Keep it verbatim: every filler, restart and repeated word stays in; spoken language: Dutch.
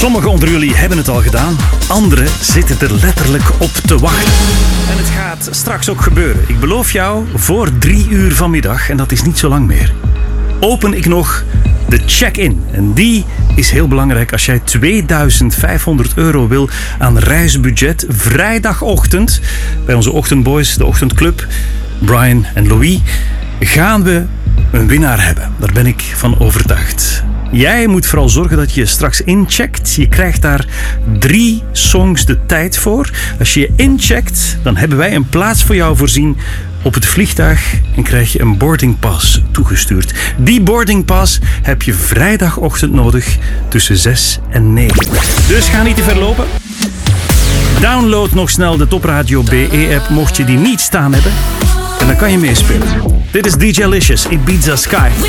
Sommigen onder jullie hebben het al gedaan. Anderen zitten er letterlijk op te wachten. En het gaat straks ook gebeuren. Ik beloof jou, voor drie uur vanmiddag, en dat is niet zo lang meer, open ik nog de check-in. En die is heel belangrijk als jij tweeduizend vijfhonderd euro wil aan reisbudget. Vrijdagochtend, bij onze ochtendboys, de ochtendclub, Brian en Louis, gaan we een winnaar hebben. Daar ben ik van overtuigd. Jij moet vooral zorgen dat je straks incheckt. Je krijgt daar drie songs de tijd voor. Als je je incheckt, dan hebben wij een plaats voor jou voorzien op het vliegtuig en krijg je een boardingpas toegestuurd. Die boardingpas heb je vrijdagochtend nodig tussen zes en negen. Dus ga niet te ver lopen. Download nog snel de Top Radio B E-app mocht je die niet staan hebben. En dan kan je meespelen. Dit is D J Licious, Ibiza Sky.